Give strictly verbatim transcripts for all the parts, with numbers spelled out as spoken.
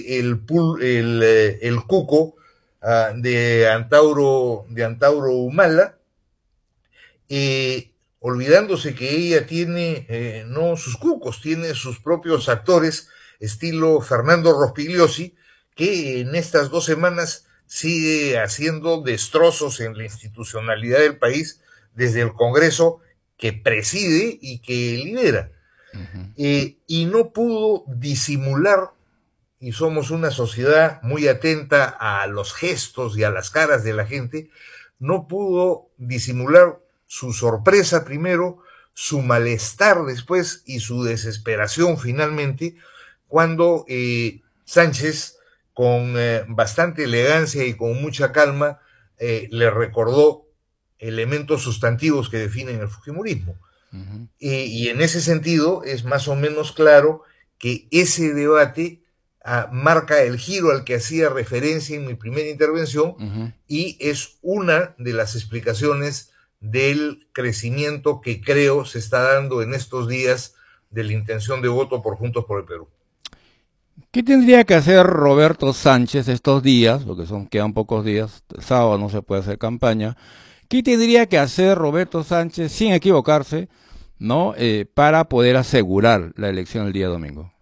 el, el, el cuco uh, de Antauro, de Antauro Humala, eh, olvidándose que ella tiene eh, no sus cucos, tiene sus propios actores, estilo Fernando Rospigliosi, que en estas dos semanas sigue haciendo destrozos en la institucionalidad del país desde el Congreso que preside y que lidera. Uh-huh. Eh, y no pudo disimular, y somos una sociedad muy atenta a los gestos y a las caras de la gente, no pudo disimular su sorpresa primero, su malestar después y su desesperación finalmente, cuando eh, Sánchez, con eh, bastante elegancia y con mucha calma, eh, le recordó elementos sustantivos que definen el fujimorismo. Uh-huh. Eh, y en ese sentido es más o menos claro que ese debate uh, marca el giro al que hacía referencia en mi primera intervención, uh-huh, y es una de las explicaciones del crecimiento que creo se está dando en estos días de la intención de voto por Juntos por el Perú. ¿Qué tendría que hacer Roberto Sánchez estos días, porque son, quedan pocos días, el sábado no se puede hacer campaña? ¿Qué tendría que hacer Roberto Sánchez, sin equivocarse, ¿no? Eh, para poder asegurar la elección el día domingo?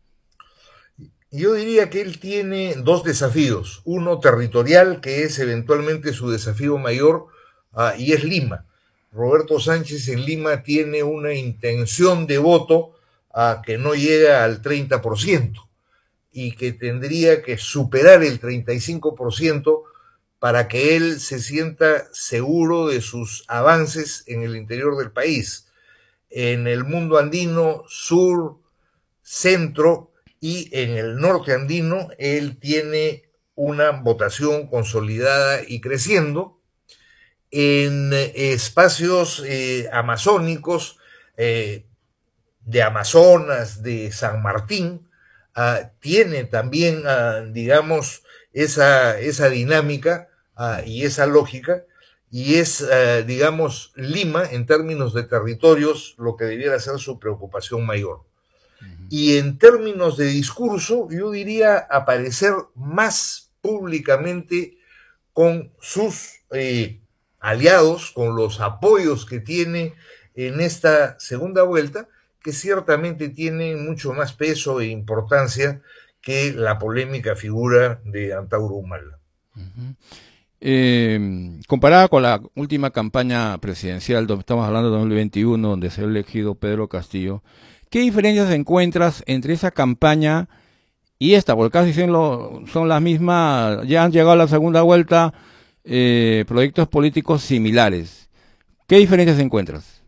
Yo diría que él tiene dos desafíos. Uno territorial, que es eventualmente su desafío mayor, uh, y es Lima. Roberto Sánchez en Lima tiene una intención de voto uh, que no llega al treinta por ciento y que tendría que superar el treinta y cinco por ciento para que él se sienta seguro de sus avances en el interior del país. En el mundo andino, sur, centro y en el norte andino, él tiene una votación consolidada y creciendo. En espacios eh, amazónicos, eh, de Amazonas, de San Martín, uh, tiene también, uh, digamos, esa, esa dinámica uh, y esa lógica, y es, uh, digamos, Lima, en términos de territorios, lo que debiera ser su preocupación mayor. Uh-huh. Y en términos de discurso, yo diría aparecer más públicamente con sus eh, aliados, con los apoyos que tiene en esta segunda vuelta, que ciertamente tienen mucho más peso e importancia que la polémica figura de Antauro Humala. Uh-huh. Eh, comparada con la última campaña presidencial, donde estamos hablando de dos mil veintiuno, donde se ha elegido Pedro Castillo, ¿qué diferencias encuentras entre esa campaña y esta? Porque casi son, lo, son las mismas, ya han llegado a la segunda vuelta eh, proyectos políticos similares. ¿Qué diferencias encuentras?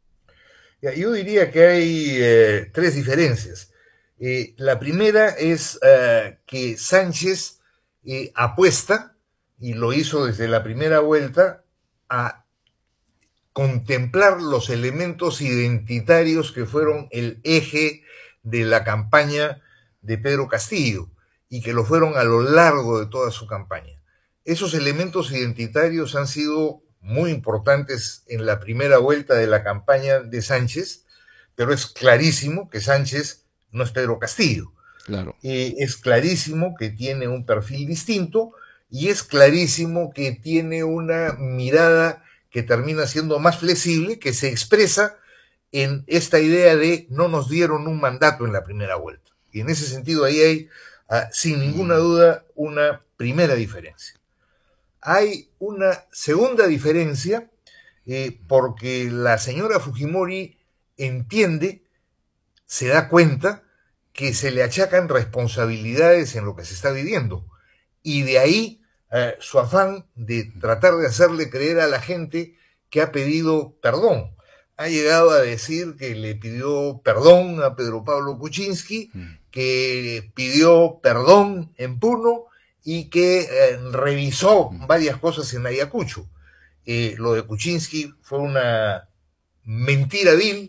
Yo diría que hay eh, tres diferencias. Eh, la primera es eh, que Sánchez eh, apuesta, y lo hizo desde la primera vuelta, a contemplar los elementos identitarios que fueron el eje de la campaña de Pedro Castillo y que lo fueron a lo largo de toda su campaña. Esos elementos identitarios han sido muy importantes en la primera vuelta de la campaña de Sánchez, pero es clarísimo que Sánchez no es Pedro Castillo. Claro. Eh, es clarísimo que tiene un perfil distinto y es clarísimo que tiene una mirada que termina siendo más flexible, que se expresa en esta idea de no nos dieron un mandato en la primera vuelta. Y en ese sentido ahí hay, uh, sin ninguna duda, una primera diferencia. Hay una segunda diferencia eh, porque la señora Fujimori entiende, se da cuenta que se le achacan responsabilidades en lo que se está viviendo. Y de ahí eh, su afán de tratar de hacerle creer a la gente que ha pedido perdón. Ha llegado a decir que le pidió perdón a Pedro Pablo Kuczynski, que pidió perdón en Puno y que eh, revisó varias cosas en Ayacucho. Eh, lo de Kuczynski fue una mentira vil,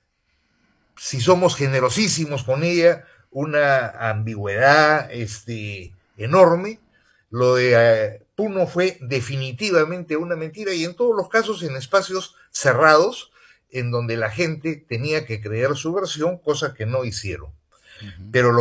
si somos generosísimos con ella, una ambigüedad este, enorme. Lo de eh, Puno fue definitivamente una mentira y en todos los casos en espacios cerrados en donde la gente tenía que creer su versión, cosa que no hicieron. Uh-huh. Pero lo